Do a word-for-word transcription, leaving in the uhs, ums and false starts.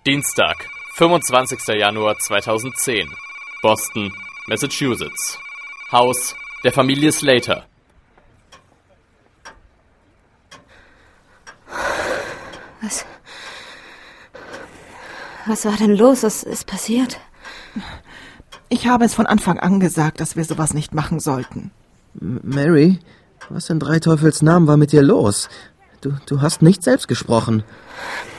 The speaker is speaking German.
Dienstag, fünfundzwanzigster Januar zweitausendzehn. Boston, Massachusetts. Haus der Familie Slater. Was... Was war denn los? Was ist passiert? Ich habe es von Anfang an gesagt, dass wir sowas nicht machen sollten. M- Mary, was in drei Teufels Namen war mit dir los? Du, du hast nicht selbst gesprochen.